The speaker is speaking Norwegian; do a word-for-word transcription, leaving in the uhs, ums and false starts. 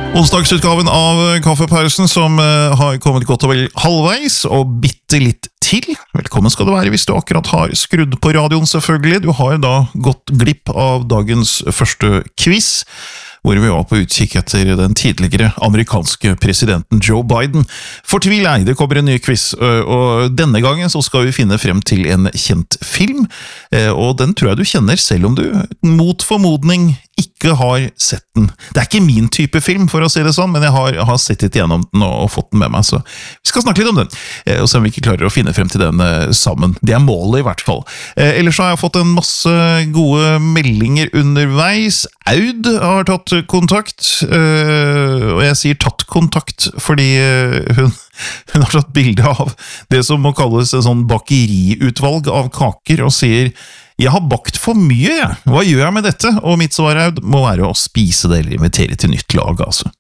Onsdagsutgaven av Kaffepausen som uh, har kommet godt og vel halvveis, og bitte litt til. Velkommen skal du være hvis du akkurat har skrudd på radioen selvfølgelig. Du har da gått glipp av dagens første quiz, hvor vi var på utkikk etter den tidligere amerikanske presidenten Joe Biden. Fortvil ei, det kommer en ny quiz, og denne gangen så skal vi finne frem til en kjent film, og den tror jeg du kjenner selv om du mot formodning ikke har sett den. Det er ikke min type film, for å si det sånn, men jeg har, har sett litt gjennom den og, og fått den med meg, så vi skal snakke litt om den, og se om vi ikke klarer å finne frem til den sammen. Det er målet i hvert fall. Ellers har jeg fått en masse gode meldinger underveis. Aud har tatt kontakt, og jeg sier tatt kontakt fordi hun, hun har tatt bilde av det som må kalles en sånn bakeriutvalg av kaker, og sier «Jeg har bakt for mye, jeg. Hva gjør jeg med dette?» Og mitt svar, Aud, må være å spise det eller invitere til nytt lag, altså.